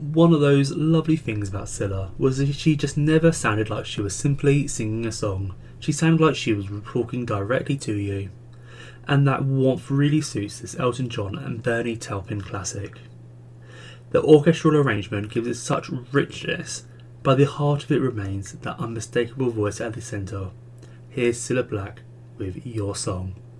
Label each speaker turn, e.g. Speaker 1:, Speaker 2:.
Speaker 1: One of those lovely things about Scylla was that she just never sounded like she was simply singing a song. She sounded like she was talking directly to you. And that warmth really suits this Elton John and Bernie Taupin classic. The orchestral arrangement gives it such richness, but the heart of it remains that unmistakable voice at the centre. Here's Cilla Black with Your Song.